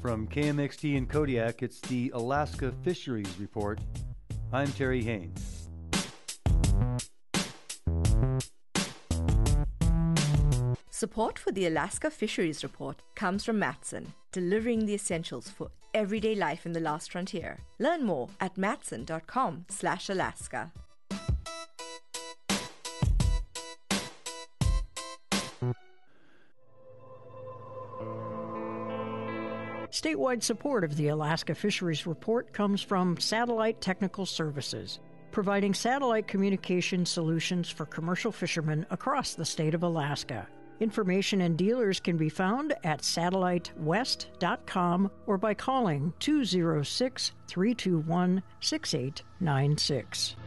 From KMXT in Kodiak, it's the Alaska Fisheries Report. I'm Terry Haynes. Support for the Alaska Fisheries Report comes from Matson, delivering the essentials for everyday life in the last frontier. Learn more at matson.com/Alaska. Statewide support of the Alaska Fisheries Report comes from Satellite Technical Services, providing satellite communication solutions for commercial fishermen across the state of Alaska. Information and dealers can be found at satellitewest.com or by calling 206-321-6896.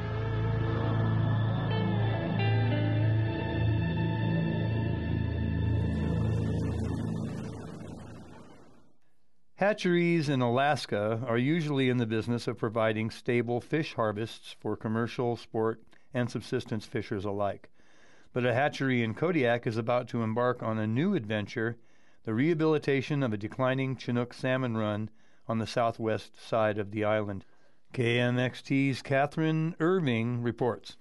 Hatcheries in Alaska are usually in the business of providing stable fish harvests for commercial, sport, and subsistence fishers alike. But a hatchery in Kodiak is about to embark on a new adventure, the rehabilitation of a declining Chinook salmon run on the southwest side of the island. KMXT's Catherine Irving reports.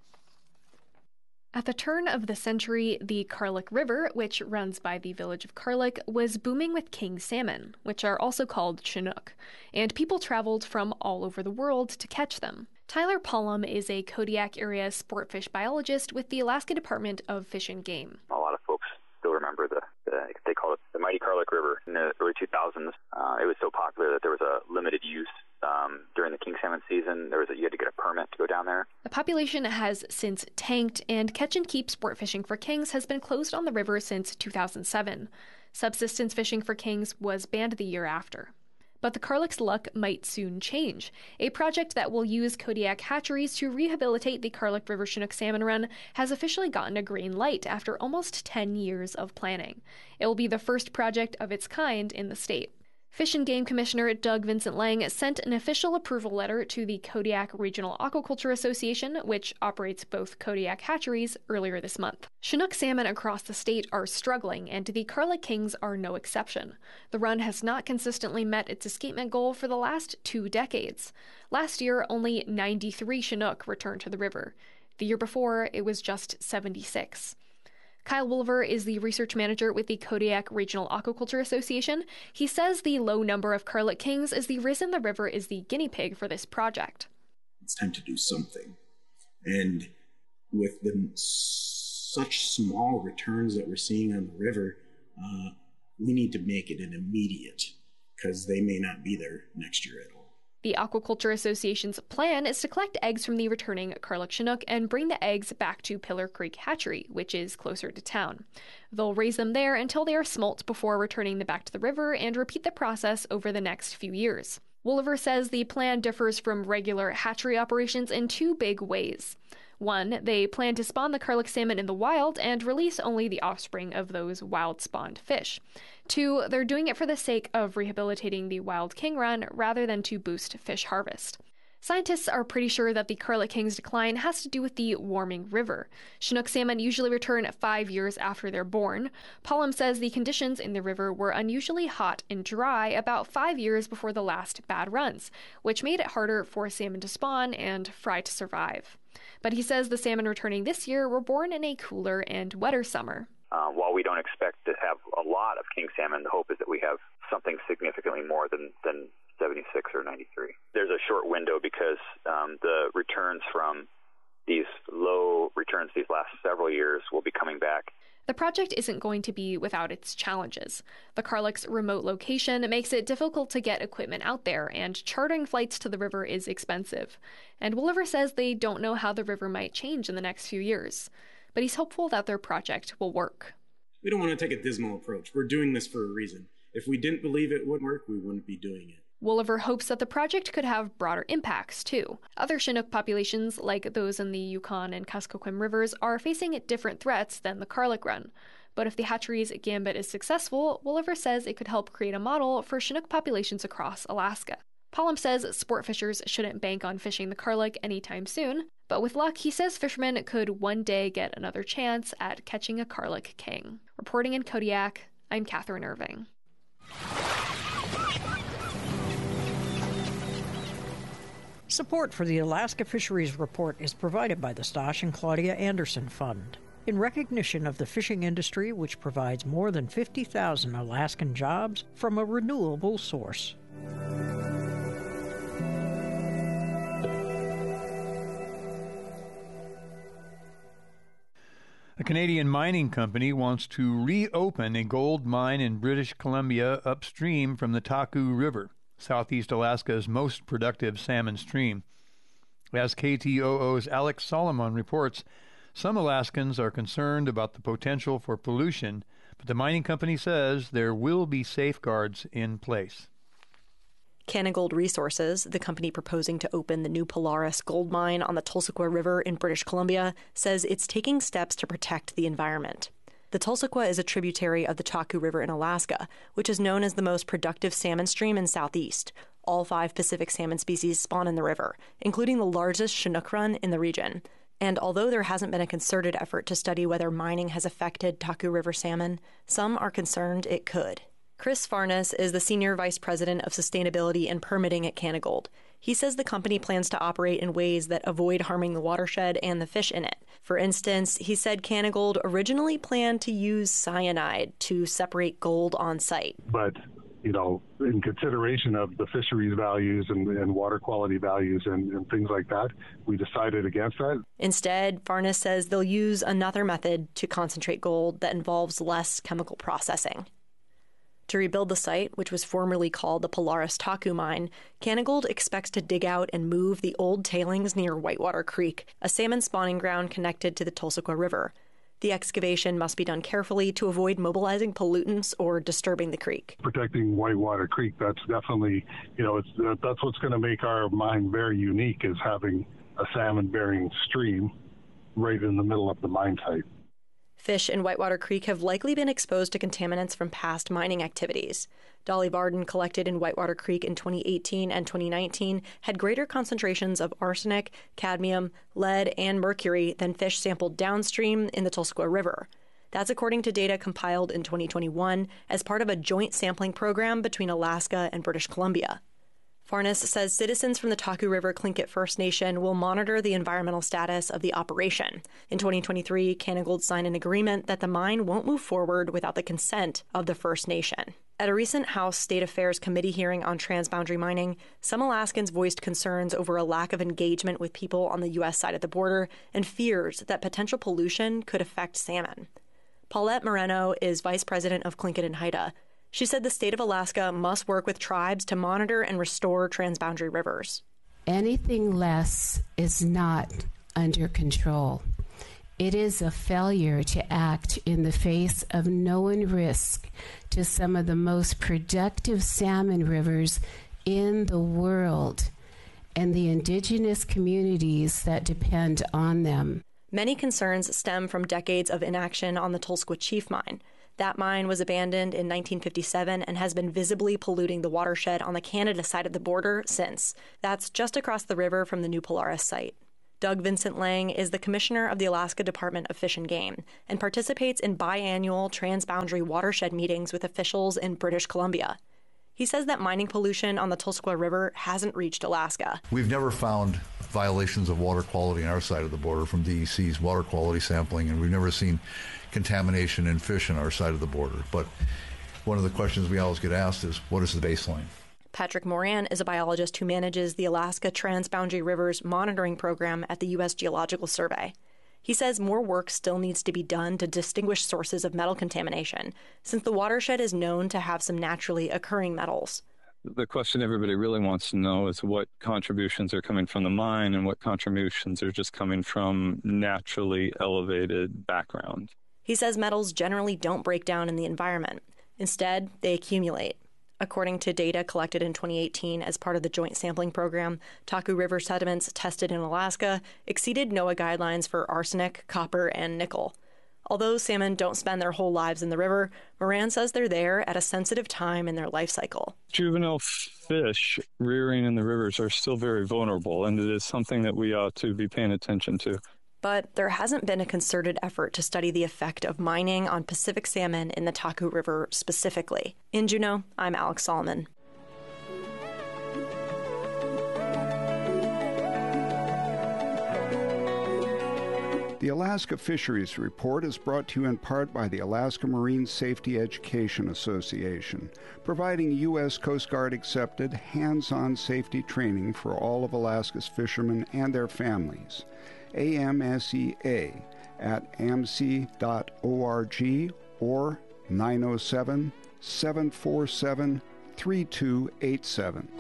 At the turn of the century, the Karluk River, which runs by the village of Karluk, was booming with king salmon, which are also called Chinook, and people traveled from all over the world to catch them. Tyler Pollum is a Kodiak area sport fish biologist with the Alaska Department of Fish and Game. A lot of folks still remember they call it the mighty Karluk River. In the early 2000s, it was so popular that there was a limited use during the king salmon season. You had to get a permit to go down there. The population has since tanked, and catch-and-keep sport fishing for kings has been closed on the river since 2007. Subsistence fishing for kings was banned the year after. But the Karluk's luck might soon change. A project that will use Kodiak hatcheries to rehabilitate the Karluk River Chinook salmon run has officially gotten a green light after almost 10 years of planning. It will be the first project of its kind in the state. Fish and Game Commissioner Doug Vincent Lang sent an official approval letter to the Kodiak Regional Aquaculture Association, which operates both Kodiak hatcheries, earlier this month. Chinook salmon across the state are struggling, and the Karluk Kings are no exception. The run has not consistently met its escapement goal for the last 2 decades. Last year, only 93 Chinook returned to the river. The year before, it was just 76. Kyle Wolver is the research manager with the Kodiak Regional Aquaculture Association. He says the low number of Karluk Kings is the reason the river is the guinea pig for this project. It's time to do something. And with such small returns that we're seeing on the river, we need to make it an immediate, because they may not be there next year at all. The Aquaculture Association's plan is to collect eggs from the returning Karluk Chinook and bring the eggs back to Pillar Creek Hatchery, which is closer to town. They'll raise them there until they are smolt before returning them back to the river and repeat the process over the next few years. Wolver says the plan differs from regular hatchery operations in 2 big ways. 1, they plan to spawn the Karluk salmon in the wild and release only the offspring of those wild-spawned fish. 2, they're doing it for the sake of rehabilitating the wild king run rather than to boost fish harvest. Scientists are pretty sure that the Karluk King's decline has to do with the warming river. Chinook salmon usually return 5 years after they're born. Pollum says the conditions in the river were unusually hot and dry about 5 years before the last bad runs, which made it harder for salmon to spawn and fry to survive. But he says the salmon returning this year were born in a cooler and wetter summer. While we don't expect to have a lot of king salmon, the hope is that we have something significantly more than 76 or 93. There's a short window because the returns from these low returns these last several years will be coming back. The project isn't going to be without its challenges. The Karluk's remote location makes it difficult to get equipment out there, and chartering flights to the river is expensive. And Wolver says they don't know how the river might change in the next few years. But he's hopeful that their project will work. We don't want to take a dismal approach. We're doing this for a reason. If we didn't believe it would work, we wouldn't be doing it. Wolver hopes that the project could have broader impacts, too. Other Chinook populations, like those in the Yukon and Kuskokwim rivers, are facing different threats than the Karluk run. But if the hatchery's gambit is successful, Wolver says it could help create a model for Chinook populations across Alaska. Pollum says sport fishers shouldn't bank on fishing the Karluk anytime soon, but with luck, he says fishermen could one day get another chance at catching a Karluk king. Reporting in Kodiak, I'm Catherine Irving. Support for the Alaska Fisheries Report is provided by the Stosh and Claudia Anderson Fund, in recognition of the fishing industry, which provides more than 50,000 Alaskan jobs from a renewable source. A Canadian mining company wants to reopen a gold mine in British Columbia upstream from the Taku River, southeast Alaska's most productive salmon stream. As KTOO's Alex Solomon reports, some Alaskans are concerned about the potential for pollution, but the mining company says there will be safeguards in place. Canagold Resources, the company proposing to open the new Polaris gold mine on the Tulsaqua River in British Columbia, says it's taking steps to protect the environment. The Tulsaqua is a tributary of the Taku River in Alaska, which is known as the most productive salmon stream in Southeast. All 5 Pacific salmon species spawn in the river, including the largest Chinook run in the region. And although there hasn't been a concerted effort to study whether mining has affected Taku River salmon, some are concerned it could. Chris Farnes is the Senior Vice President of Sustainability and Permitting at Canagold. He says the company plans to operate in ways that avoid harming the watershed and the fish in it. For instance, he said Canagold originally planned to use cyanide to separate gold on site. But, in consideration of the fisheries values and water quality values and things like that, we decided against that. Instead, Farnes says they'll use another method to concentrate gold that involves less chemical processing. To rebuild the site, which was formerly called the Polaris Taku Mine, Canagold expects to dig out and move the old tailings near Whitewater Creek, a salmon spawning ground connected to the Tulsaqua River. The excavation must be done carefully to avoid mobilizing pollutants or disturbing the creek. Protecting Whitewater Creek, that's definitely, that's what's going to make our mine very unique, is having a salmon-bearing stream right in the middle of the mine site. Fish in Whitewater Creek have likely been exposed to contaminants from past mining activities. Dolly Varden collected in Whitewater Creek in 2018 and 2019 had greater concentrations of arsenic, cadmium, lead, and mercury than fish sampled downstream in the Tulsaqua River. That's according to data compiled in 2021 as part of a joint sampling program between Alaska and British Columbia. Farnes says citizens from the Taku River Tlingit First Nation will monitor the environmental status of the operation. In 2023, Canagold signed an agreement that the mine won't move forward without the consent of the First Nation. At a recent House State Affairs Committee hearing on transboundary mining, some Alaskans voiced concerns over a lack of engagement with people on the U.S. side of the border and fears that potential pollution could affect salmon. Paulette Moreno is vice president of Tlingit and Haida. She said the state of Alaska must work with tribes to monitor and restore transboundary rivers. Anything less is not under control. It is a failure to act in the face of known risk to some of the most productive salmon rivers in the world and the indigenous communities that depend on them. Many concerns stem from decades of inaction on the Tulsaqua Chief Mine. That mine was abandoned in 1957 and has been visibly polluting the watershed on the Canada side of the border since. That's just across the river from the new Polaris site. Doug Vincent Lang is the commissioner of the Alaska Department of Fish and Game and participates in biannual transboundary watershed meetings with officials in British Columbia. He says that mining pollution on the Tulsaqua River hasn't reached Alaska. We've never found violations of water quality on our side of the border from DEC's water quality sampling, and we've never seen contamination in fish on our side of the border. But one of the questions we always get asked is, what is the baseline? Patrick Moran is a biologist who manages the Alaska Transboundary Rivers Monitoring Program at the U.S. Geological Survey. He says more work still needs to be done to distinguish sources of metal contamination, since the watershed is known to have some naturally occurring metals. The question everybody really wants to know is what contributions are coming from the mine and what contributions are just coming from naturally elevated background. He says metals generally don't break down in the environment. Instead, they accumulate. According to data collected in 2018 as part of the joint sampling program, Taku River sediments tested in Alaska exceeded NOAA guidelines for arsenic, copper, and nickel. Although salmon don't spend their whole lives in the river, Moran says they're there at a sensitive time in their life cycle. Juvenile fish rearing in the rivers are still very vulnerable, and it is something that we ought to be paying attention to. But there hasn't been a concerted effort to study the effect of mining on Pacific salmon in the Taku River specifically. In Juneau, I'm Alex Solomon. The Alaska Fisheries Report is brought to you in part by the Alaska Marine Safety Education Association, providing U.S. Coast Guard accepted hands-on safety training for all of Alaska's fishermen and their families. AMSEA at amc.org or 907-747-3287.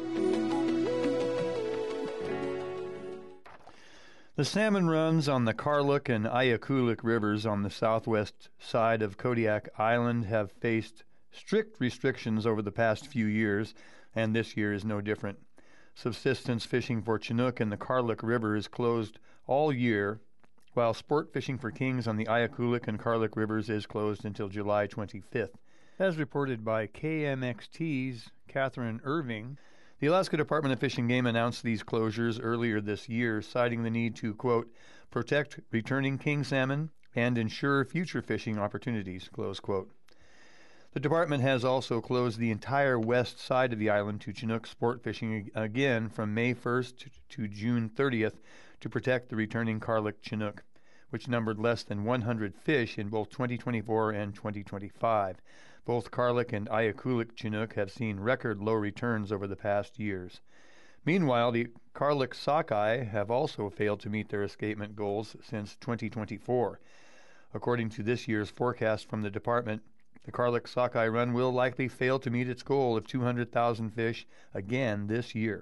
The salmon runs on the Karluk and Ayakulik rivers on the southwest side of Kodiak Island have faced strict restrictions over the past few years, and this year is no different. Subsistence fishing for Chinook in the Karluk River is closed all year, while sport fishing for kings on the Ayakulik and Karluk rivers is closed until July 25th. As reported by KMXT's Catherine Irving, the Alaska Department of Fish and Game announced these closures earlier this year, citing the need to, quote, protect returning king salmon and ensure future fishing opportunities, close quote. The department has also closed the entire west side of the island to Chinook sport fishing again from May 1st to June 30th to protect the returning Karluk Chinook, which numbered less than 100 fish in both 2024 and 2025. Both Karluk and Ayakulik Chinook have seen record low returns over the past years. Meanwhile, the Karluk sockeye have also failed to meet their escapement goals since 2024. According to this year's forecast from the department, the Karluk sockeye run will likely fail to meet its goal of 200,000 fish again this year.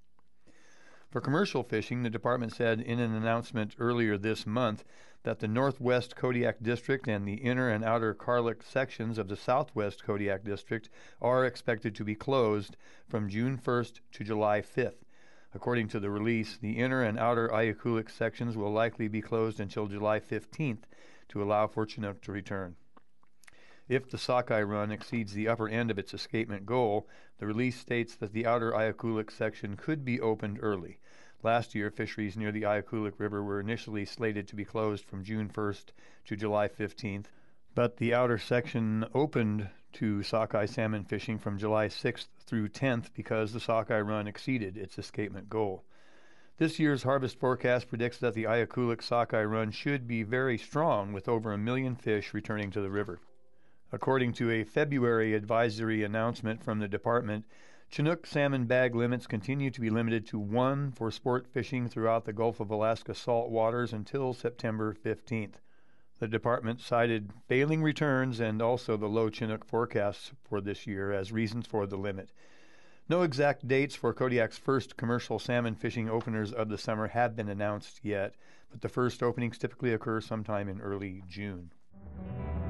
For commercial fishing, the department said in an announcement earlier this month that the Northwest Kodiak District and the inner and outer Karluk sections of the Southwest Kodiak District are expected to be closed from June 1st to July 5th. According to the release, the inner and outer Ayakulik sections will likely be closed until July 15th to allow for Chinook to return. If the sockeye run exceeds the upper end of its escapement goal, the release states that the outer Ayakulik section could be opened early. Last year, fisheries near the Ayakulik River were initially slated to be closed from June 1st to July 15th, but the outer section opened to sockeye salmon fishing from July 6th through 10th because the sockeye run exceeded its escapement goal. This year's harvest forecast predicts that the Ayakulik sockeye run should be very strong, with over 1 million fish returning to the river. According to a February advisory announcement from the department, Chinook salmon bag limits continue to be limited to 1 for sport fishing throughout the Gulf of Alaska salt waters until September 15th. The department cited failing returns and also the low Chinook forecasts for this year as reasons for the limit. No exact dates for Kodiak's first commercial salmon fishing openers of the summer have been announced yet, but the first openings typically occur sometime in early June.